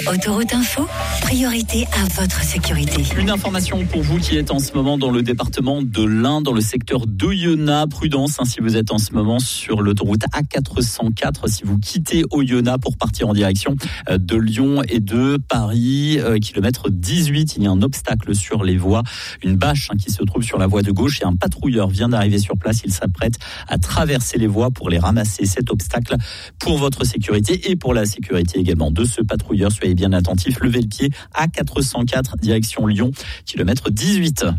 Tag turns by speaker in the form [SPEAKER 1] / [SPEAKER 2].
[SPEAKER 1] Autoroute Info, priorité à votre sécurité.
[SPEAKER 2] Une information pour vous qui êtes en ce moment dans le département de l'Ain, dans le secteur d'Oyonnax. Prudence si vous êtes en ce moment sur l'autoroute A404, si vous quittez Oyonnax pour partir en direction de Lyon et de Paris. Kilomètre 18, il y a un obstacle sur les voies, une bâche qui se trouve sur la voie de gauche et un patrouilleur vient d'arriver sur place. Il s'apprête à traverser les voies pour les ramasser. Cet obstacle pour votre sécurité et pour la sécurité également de ce patrouilleur. Soyez bien attentifs, levez le pied. A404 direction Lyon, kilomètre 18.